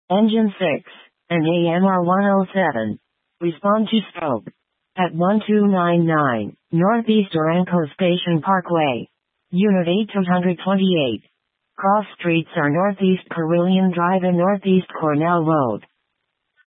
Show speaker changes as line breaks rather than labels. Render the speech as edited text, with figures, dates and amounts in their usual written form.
Engine 6, and AMR 107. Respond to strobe. At 1299, Northeast Aranco Station Parkway. Unit 8228. Cross streets are Northeast Carillion Drive and Northeast Cornell Road.